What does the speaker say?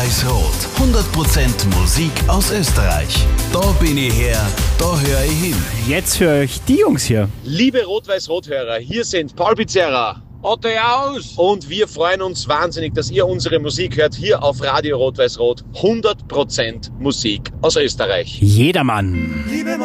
Rot-Weiß-Rot. 100% Musik aus Österreich. Da bin ich her, da höre ich hin. Jetzt für euch die Jungs hier. Liebe Rot-Weiß-Rot-Hörer, hier sind Paul Pizzerra, Otto Aus und wir freuen uns wahnsinnig, dass ihr unsere Musik hört, hier auf Radio Rot-Weiß-Rot. 100% Musik aus Österreich. Jedermann. Liebe